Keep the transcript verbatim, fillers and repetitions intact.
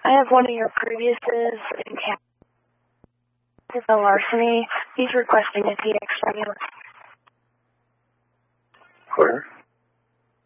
I have one of your previous's in town. This is a larceny. He's requesting a T X formula. Where?